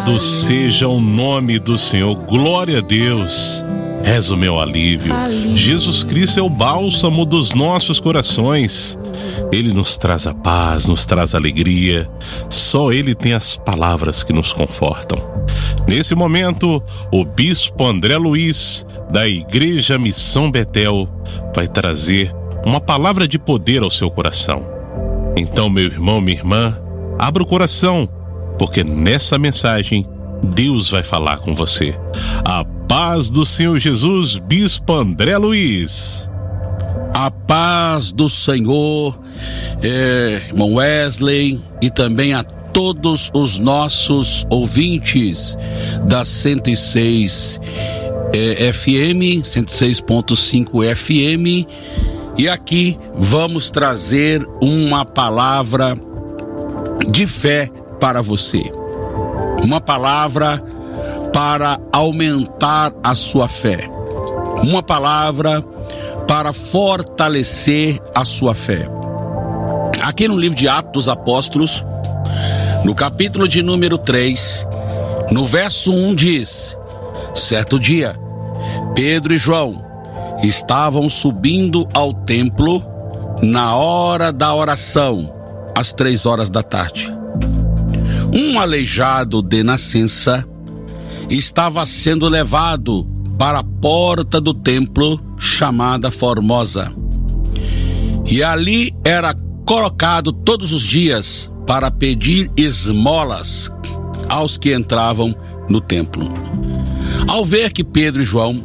Louvado seja o nome do Senhor. Glória a Deus. És o meu alívio. Jesus Cristo é o bálsamo dos nossos corações. Ele nos traz a paz, nos traz a alegria. Só Ele tem as palavras que nos confortam. Nesse momento, o Bispo André Luiz, da Igreja Missão Betel, vai trazer uma palavra de poder ao seu coração. Então, meu irmão, minha irmã, abra o coração, porque nessa mensagem Deus vai falar com você. A paz do Senhor Jesus, Bispo André Luiz. A paz do Senhor, irmão Wesley, e também a todos os nossos ouvintes da 106 FM, 106.5 FM. E aqui vamos trazer uma palavra de fé para você. Uma palavra para aumentar a sua fé. Uma palavra para fortalecer a sua fé. Aqui no livro de Atos dos Apóstolos, no capítulo de número 3, no verso 1 diz: certo dia, Pedro e João estavam subindo ao templo na hora da oração, às 3 horas da tarde. Um aleijado de nascença estava sendo levado para a porta do templo chamada Formosa, e ali era colocado todos os dias para pedir esmolas aos que entravam no templo. Ao ver que Pedro e João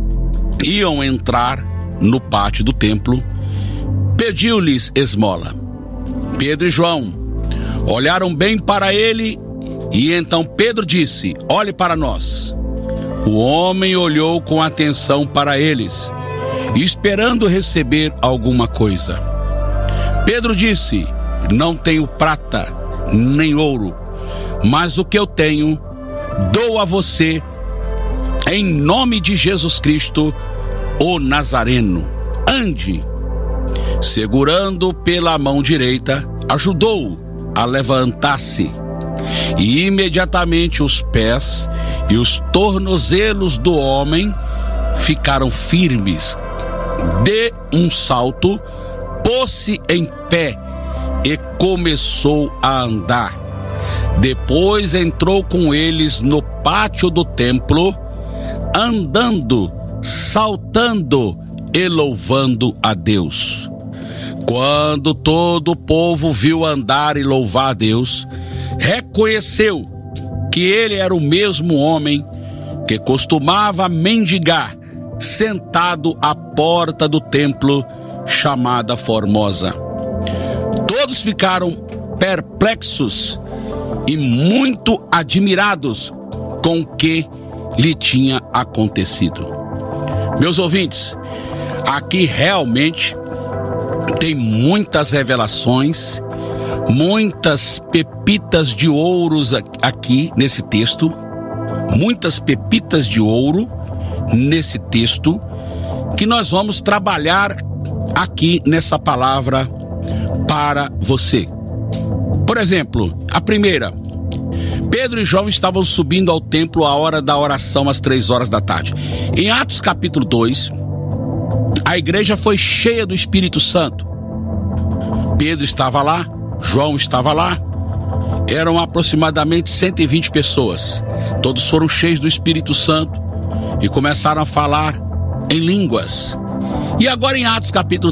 iam entrar no pátio do templo, pediu-lhes esmola. Pedro e João olharam bem para ele, e então Pedro disse: olhe para nós. O homem olhou com atenção para eles, esperando receber alguma coisa. Pedro disse: não tenho prata nem ouro, mas o que eu tenho dou a você. Em nome de Jesus Cristo, o Nazareno, ande. Segurando pela mão direita, ajudou-o a levantar-se, e imediatamente os pés e os tornozelos do homem ficaram firmes. De um salto, pôs-se em pé e começou a andar. Depois entrou com eles no pátio do templo, andando, saltando e louvando a Deus. Quando todo o povo viu andar e louvar a Deus, reconheceu que ele era o mesmo homem que costumava mendigar sentado à porta do templo chamada Formosa. Todos ficaram perplexos e muito admirados com o que lhe tinha acontecido. Meus ouvintes, aqui realmente tem muitas revelações, muitas pepitas de ouros aqui nesse texto, muitas pepitas de ouro nesse texto, que nós vamos trabalhar aqui nessa palavra para você. Por exemplo, a primeira: Pedro e João estavam subindo ao templo à hora da oração, às 3 horas da tarde. Em Atos capítulo 2, a igreja foi cheia do Espírito Santo. Pedro estava lá, João estava lá, eram aproximadamente 120 pessoas. Todos foram cheios do Espírito Santo e começaram a falar em línguas. E agora em Atos capítulo